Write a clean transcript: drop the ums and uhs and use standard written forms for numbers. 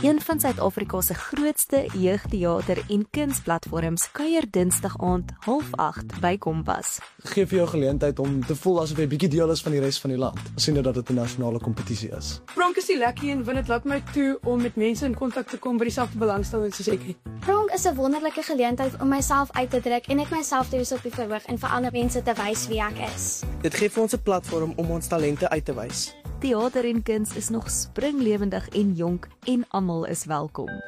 Een van Suid-Afrika se grootste jeugteater en kunsplatforms kuier Dinsdag aand 7:30 by Kompas. Geef vir jou geleentheid om te voel asof jy bietjie deel is van die res van die land, siende dat dit 'n nasionale kompetisie is. Pronk is die lekker een, want dit laat my toe om met mense in kontak te kom wat dieselfde belangstelling soos ek het. Pronk is 'n wonderlike geleentheid om myself uit te druk en ek myself te wees op die verhoog en vir ander mense te wys wie ek is. Dit gee vir ons 'n platform om ons talente uit te wys. Theater en kuns is nog springlewendig en jonk en almal is welkom.